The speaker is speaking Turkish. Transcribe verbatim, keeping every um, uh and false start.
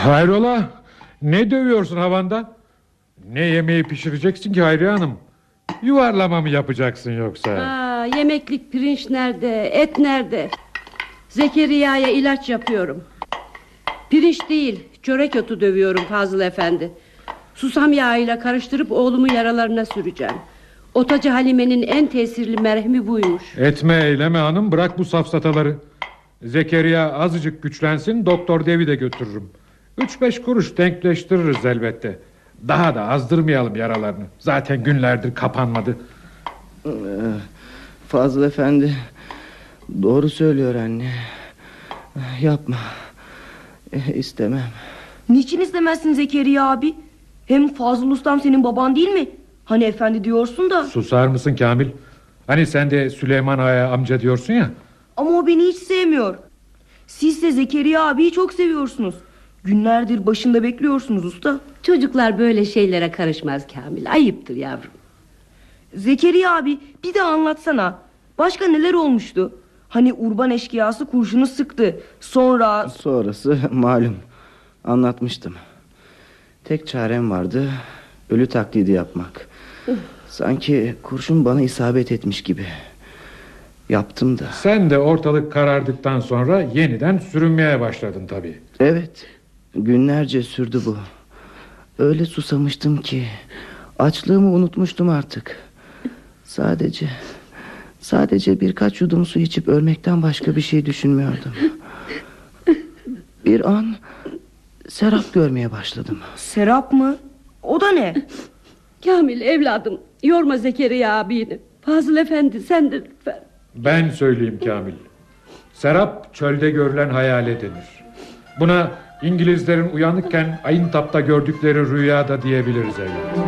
Hayrola? Ne dövüyorsun havanda? Ne yemeği pişireceksin ki Hayriye Hanım? Yuvarlama mı yapacaksın yoksa? Aa, yemeklik pirinç nerede? Et nerede? Zekeriya'ya ilaç yapıyorum. Pirinç değil, çörek otu dövüyorum Fazıl Efendi. Susam yağıyla karıştırıp oğlumun yaralarına süreceğim. Otacı Halime'nin en tesirli merhemi buymuş. Etme eyleme hanım, bırak bu safsataları. Zekeriya azıcık güçlensin, doktor Devi de götürürüm. Üç beş kuruş denkleştiririz elbette. Daha da azdırmayalım yaralarını. Zaten günlerdir kapanmadı. Ee, Fazıl Efendi doğru söylüyor anne. Yapma. İstemem. Niçin istemezsin Zekeriya abi? Hem Fazıl Ustam senin baban değil mi? Hani efendi diyorsun da. Susar mısın Kamil? Hani sen de Süleyman Ağa'ya amca diyorsun ya. Ama o beni hiç sevmiyor. Siz de Zekeriya abiyi çok seviyorsunuz. Günlerdir başında bekliyorsunuz usta. Çocuklar böyle şeylere karışmaz Kamil. Ayıptır yavrum. Zekeriya abi bir de anlatsana. Başka neler olmuştu? Hani urban eşkıyası kurşunu sıktı. Sonra... Sonrası malum. Anlatmıştım. Tek çarem vardı. Ölü taklidi yapmak. Sanki kurşun bana isabet etmiş gibi. Yaptım da. Sen de ortalık karardıktan sonra yeniden sürünmeye başladın tabii. Evet. Günlerce sürdü bu. Öyle susamıştım ki açlığımı unutmuştum artık. Sadece Sadece birkaç yudum su içip ölmekten başka bir şey düşünmüyordum. Bir an serap görmeye başladım. Serap mı? O da ne? Kamil evladım, yorma Zekeriya abini. Fazıl Efendi sen de lütfen. Ben söyleyeyim Kamil. Serap çölde görülen hayale denir. Buna İngilizlerin uyanıkken ayın tapta gördükleri rüya da diyebiliriz evladım.